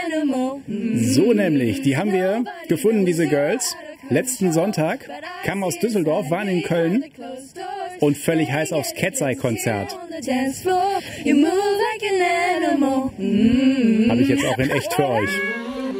So nämlich, die haben wir gefunden, diese Girls. Letzten Sonntag, kamen aus Düsseldorf, waren in Köln und völlig heiß aufs Cat's Eye Konzert. Habe ich jetzt auch in echt für euch.